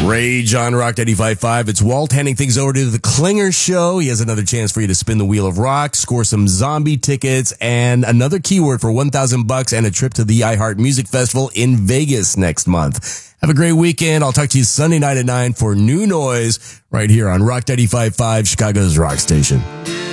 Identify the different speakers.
Speaker 1: Rage on Rock 95.5. It's Walt handing things over to the Klinger Show. He has another chance for you to spin the Wheel of Rock, score some zombie tickets, and another keyword for $1,000 and a trip to the iHeart Music Festival in Vegas next month. Have a great weekend. I'll talk to you Sunday night at 9 for New Noise right here on Rock 95.5, Chicago's rock station.